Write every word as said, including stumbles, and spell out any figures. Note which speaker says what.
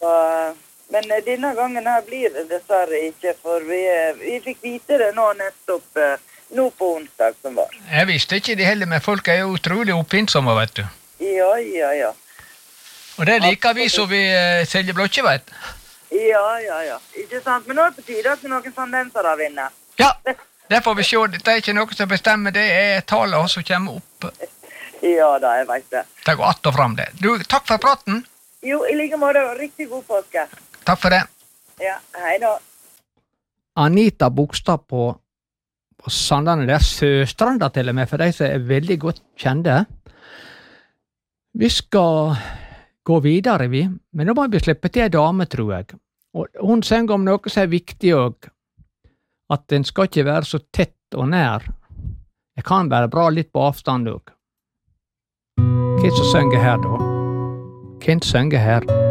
Speaker 1: Og, men denne gangen her blir det dessverre ikke, for vi, vi fikk vite det nå nettopp, nå på onsdag som var.
Speaker 2: Jeg visste ikke det heller, men folk er jo utrolig oppfinnsomme, vet du.
Speaker 1: Ja, ja, ja.
Speaker 2: Og det liker vi så vi uh, selger blokker, vet du.
Speaker 1: Ja, ja, ja. Ikke sant? Men nå er det på tide at noen tendenser da vinner.
Speaker 2: Ja, det får vi se. Det er ikke noe som bestemmer, det er tallet som kommer opp.
Speaker 1: Ja da, jeg vet det.
Speaker 2: Det går att og fram det. Du, takk for praten.
Speaker 1: Jo, i like måte. Riktig god påske.
Speaker 2: Takk for det.
Speaker 1: Ja, hei da.
Speaker 3: Anita Bogstad på, på Sandane, det er søstranda til og med, for de som er veldig godt kjente. Vi skal gå videre, vi, men nå må vi slippe til en dame, tror jeg. Og hun synger om noe som er viktig også, at den skal ikke være så tett og nær. Det kan være bra litt på avstand også. Hvem som synger her da? Hvem synger her?